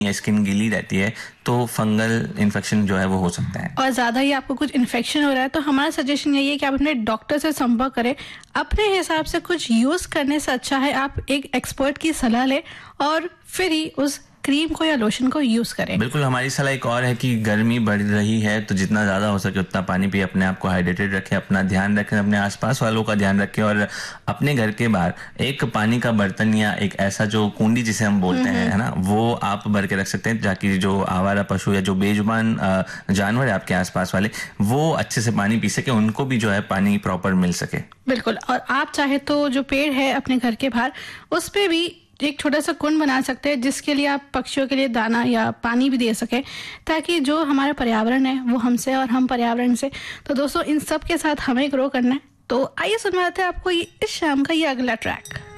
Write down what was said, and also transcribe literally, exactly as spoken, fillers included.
या स्किन गीली रहती है तो फंगल इन्फेक्शन जो है वो हो सकता है। और ज़्यादा ही आपको कुछ इन्फेक्शन हो रहा है तो हमारा सजेशन यही है कि आप अपने डॉक्टर से संपर्क करें। अपने हिसाब से कुछ यूज़ करने से अच्छा है आप एक एक्सपर्ट की सलाह लें और फिर ही उस क्रीम को या लोशन को यूज़ करें। बिल्कुल, हमारी सलाह एक और है कि गर्मी बढ़ रही है तो जितना ज़्यादा हो सके उतना पानी पिए, अपने आप को हाइड्रेटेड रखें, अपना ध्यान रखें, अपने आसपास वालों का ध्यान रखें और अपने घर के बाहर एक पानी का बर्तन या एक ऐसा जो कुंडी जिसे हम बोलते हैं, है ना, वो आप भर के रख सकते हैं ताकि जो आवारा पशु या जो बेजुबान जानवर है आपके आसपास वाले वो अच्छे से पानी पी सके, उनको भी जो है पानी प्रॉपर मिल सके। बिल्कुल। और आप चाहे तो जो पेड़ है अपने घर के बाहर उस पे भी एक छोटा सा कुंड बना सकते हैं जिसके लिए आप पक्षियों के लिए दाना या पानी भी दे सकें, ताकि जो हमारा पर्यावरण है वो हमसे और हम पर्यावरण से। तो दोस्तों इन सब के साथ हमें ग्रो करना है। तो आइए सुनवाते हैं आपको ये इस शाम का ये अगला ट्रैक।